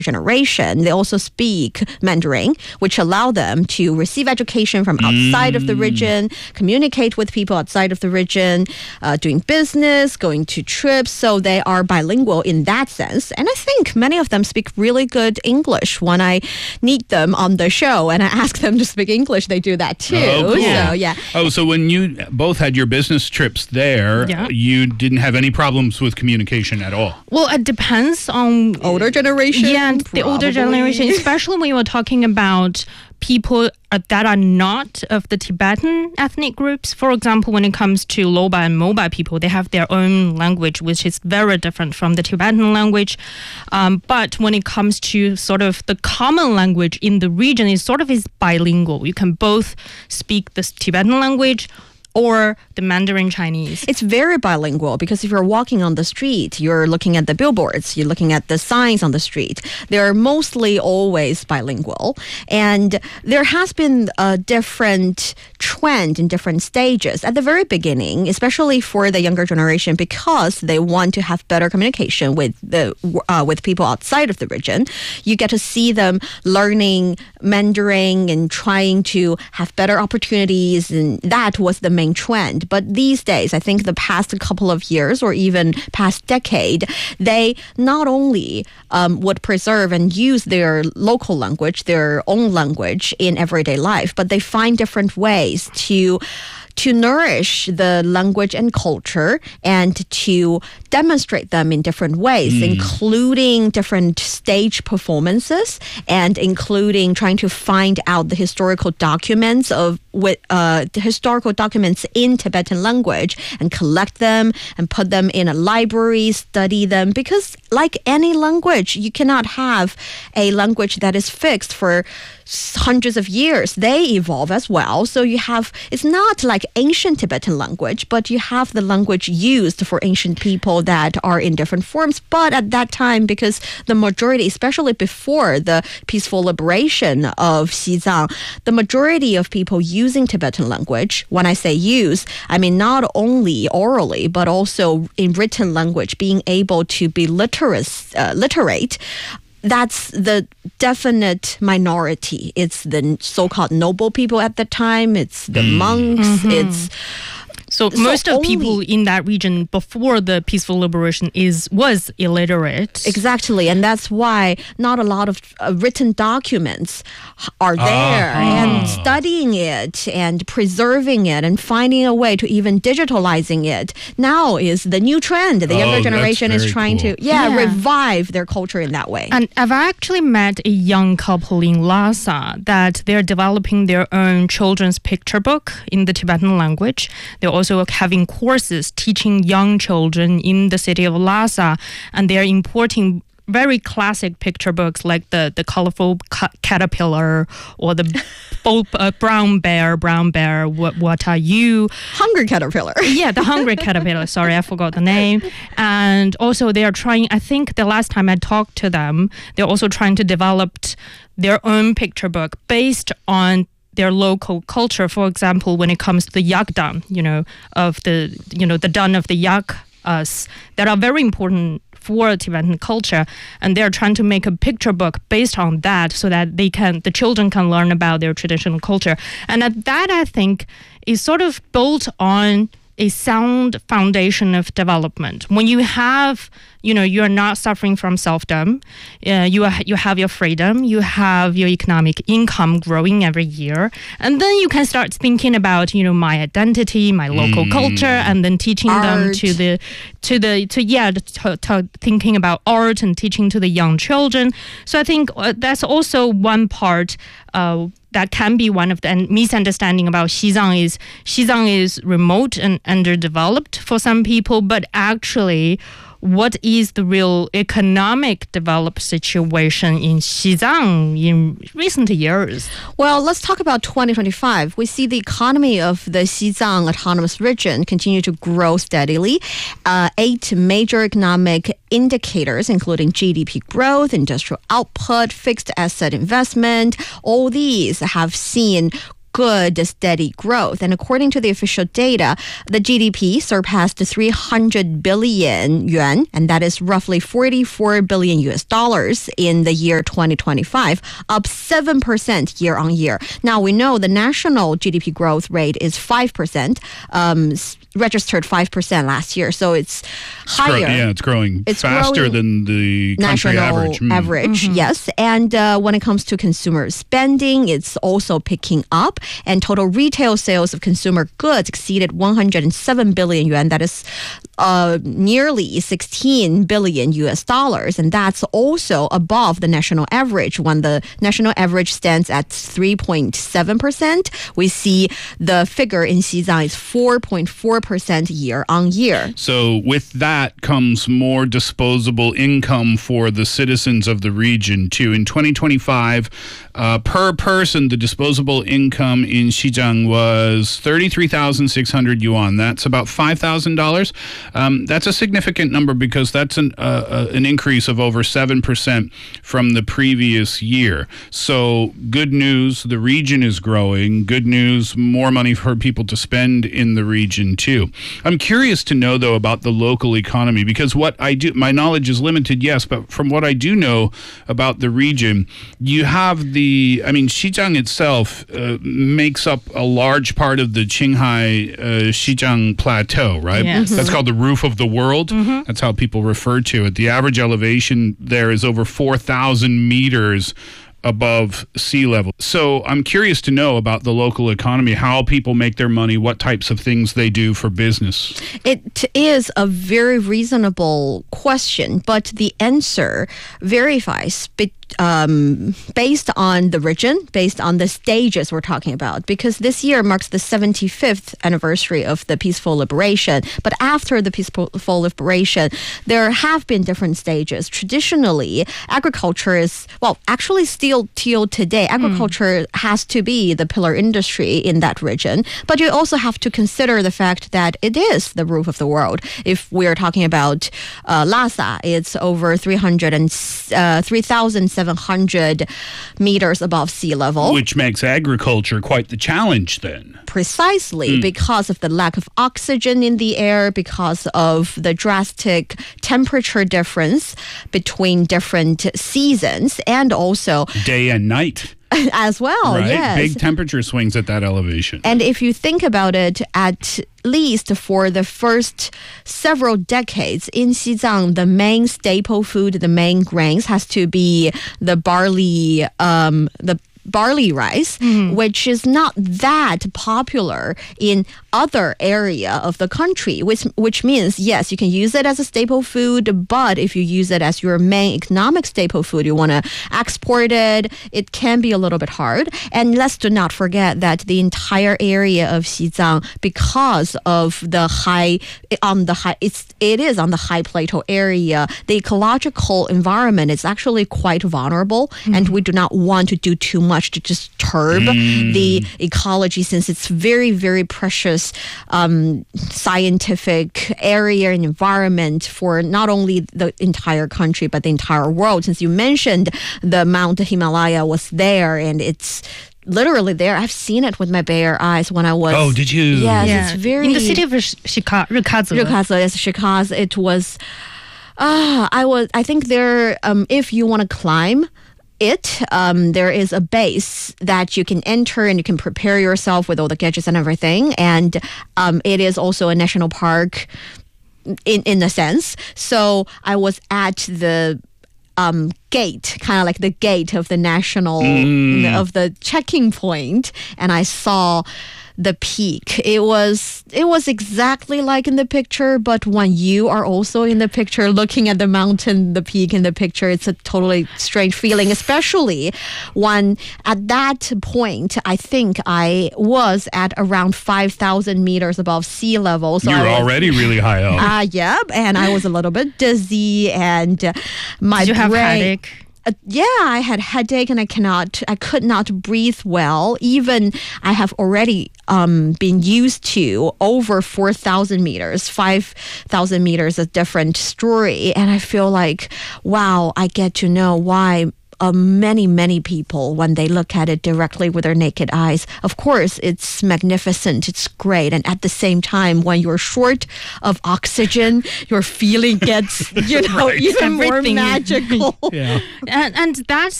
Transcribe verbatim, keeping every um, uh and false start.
generation, they also speak Mandarin, which allow them to receive education from outside mm. of the region, communicate with people outside of the region, uh, doing business, going to trips. So they are bilingual in that sense. And I think many of them speak really good English. When I meet them on the show and I ask them to speak English, they do that too. Oh, cool. So, yeah. Oh, so when you both had your business trips there, yeah. you didn't have any problems with communication at all? Well, it depends on older generation. Yeah, the older generation, especially when you're talking about people that are not of the Tibetan ethnic groups. For example, when it comes to Loba and Moba people, they have their own language, which is very different from the Tibetan language. Um, but when it comes to sort of the common language in the region, it sort of is bilingual. You can both speak the Tibetan language or the Mandarin Chinese. It's very bilingual because if you're walking on the street, you're looking at the billboards, you're looking at the signs on the street. They're mostly always bilingual. And there has been a different trend in different stages. At the very beginning, especially for the younger generation, because they want to have better communication with the uh, with people outside of the region, you get to see them learning Mandarin and trying to have better opportunities, and that was the main trend. But these days, I think the past couple of years or even past decade, they not only um, would preserve and use their local language, their own language in everyday life, but they find different ways to to nourish the language and culture and to demonstrate them in different ways, mm. including different stage performances and including trying to find out the historical documents of with uh, the historical documents in Tibetan language and collect them and put them in a library, study them, because like any language, you cannot have a language that is fixed for hundreds of years. They evolve as well. So you have, it's not like ancient Tibetan language, but you have the language used for ancient people that are in different forms. But at that time, because the majority, especially before the peaceful liberation of Xizang, the majority of people using Tibetan language, when I say use, I mean not only orally, but also in written language, being able to be literate, uh, literate, that's the definite minority. It's the so-called noble people at the time. It's the mm. monks. Mm-hmm. It's So, so most of people in that region before the peaceful liberation is was illiterate. Exactly, and that's why not a lot of uh, written documents are there. Uh-huh. And studying it and preserving it and finding a way to even digitalizing it now is the new trend. The younger oh, generation is trying cool. to yeah, yeah revive their culture in that way. And I've actually met a young couple in Lhasa that they're developing their own children's picture book in the Tibetan language. They're also having courses teaching young children in the city of Lhasa, and they're importing very classic picture books like the, the colorful ca- caterpillar or the bo- uh, brown bear, brown bear, what, what are you? Hungry caterpillar. Yeah, the hungry caterpillar. Sorry, I forgot the name. And also they are trying, I think the last time I talked to them, they're also trying to develop their own picture book based on their local culture. For example, when it comes to the yakdan, you know, of the, you know, the dun of the yak us that are very important for Tibetan culture, and they're trying to make a picture book based on that so that they can, the children can learn about their traditional culture. And that, I think, is sort of built on a sound foundation of development. When you have, you know, you're not suffering from self-dom, uh, you, are, you have your freedom, you have your economic income growing every year, and then you can start thinking about, you know, my identity, my local mm. culture, and then teaching art. them to the, to the, to, yeah, to, to thinking about art and teaching to the young children. So I think uh, that's also one part uh, that can be one of the and misunderstanding about Xizang is Xizang is remote and underdeveloped for some people, but actually what is the real economic developed situation in Xizang in recent years? Well, let's talk about twenty twenty-five. We see the economy of the Xizang Autonomous Region continue to grow steadily. Uh, eight major economic indicators, including G D P growth, industrial output, fixed asset investment, all these have seen good, steady growth. And according to the official data, the G D P surpassed three hundred billion yuan, and that is roughly forty-four billion U S dollars in the year twenty twenty-five, up seven percent year on year. Now, we know the national G D P growth rate is five percent, um, registered five percent last year, so it's higher. Grow, yeah, it's growing it's faster growing than the country national average. Mm. average, Mm-hmm. yes. And uh, when it comes to consumer spending, it's also picking up. And total retail sales of consumer goods exceeded one hundred seven billion yuan. That is uh, nearly sixteen billion U S dollars. And that's also above the national average. When the national average stands at three point seven percent, we see the figure in Xizang is four point four percent year on year. So with that comes more disposable income for the citizens of the region too. In twenty twenty-five, uh, per person, the disposable income in Xizang was thirty-three thousand six hundred yuan. That's about five thousand dollars. Um, that's a significant number because that's an, uh, uh, an increase of over seven percent from the previous year. So good news, the region is growing. Good news, more money for people to spend in the region too. I'm curious to know, though, about the local economy, because what I do, my knowledge is limited, yes, but from what I do know about the region, you have the, I mean, Xizang itself uh, makes up a large part of the Qinghai uh, Xizang Plateau, right? Yes. That's called the roof of the world. Mm-hmm. That's how people refer to it. The average elevation there is over four thousand meters above sea level. So I'm curious to know about the local economy, how people make their money, what types of things they do for business. It is a very reasonable question, but the answer verifies be- um, based on the region, based on the stages we're talking about, because this year marks the seventy-fifth anniversary of the peaceful liberation. But after the peaceful liberation, there have been different stages. Traditionally, agriculture is, well, actually still till today, agriculture mm. has to be the pillar industry in that region. But you also have to consider the fact that it is the roof of the world. If we're talking about uh, Lhasa, it's over three hundred and uh, three thousand seven hundred meters above sea level. Which makes agriculture quite the challenge then. Precisely, mm. because of the lack of oxygen in the air, because of the drastic temperature difference between different seasons, and also day and night. As well, right? Yes. Big temperature swings at that elevation. And if you think about it, at least for the first several decades in Xizang, the main staple food, the main grains has to be the barley, um, the barley rice, mm. which is not that popular in other area of the country, which which means, yes, you can use it as a staple food, but if you use it as your main economic staple food, you want to export it, it can be a little bit hard. And let's do not forget that the entire area of Xizang, because of the high, on the high, it's, it is on the high plateau area, the ecological environment is actually quite vulnerable, mm. and we do not want to do too much to disturb mm. the ecology, since it's very, very precious um, scientific area and environment for not only the entire country but the entire world. Since you mentioned the Mount Himalaya was there, and it's literally there. I've seen it with my bare eyes when I was. Oh, did you? Yes, yeah. it's very in the city of Shika, Rikazi. Rikazi, yes, Shikazi. It was. Ah, uh, I was. I think there. Um, if you want to climb it, um, there is a base that you can enter and you can prepare yourself with all the gadgets and everything. And um, it is also a national park in, in a sense. So I was at the um, gate, kind of like the gate of the national, mm. of the checking point. And I saw the peak. It was it was exactly like in the picture, but when you are also in the picture looking at the mountain, the peak in the picture, it's a totally strange feeling, especially when at that point, I think I was at around five thousand meters above sea level. So You're was, already really high up. Uh, yeah, and I was a little bit dizzy, and uh, my Did you have brain, headache? Uh, yeah, I had headache and I cannot, I could not breathe well. Even I have already um, been used to over four thousand meters, five thousand meters, a different story. And I feel like, wow, I get to know why uh, many, many people when they look at it directly with their naked eyes. Of course, it's magnificent, it's great, and at the same time, when you're short of oxygen, your feeling gets, you know, Right. even more Everything. magical. Yeah. and, and that's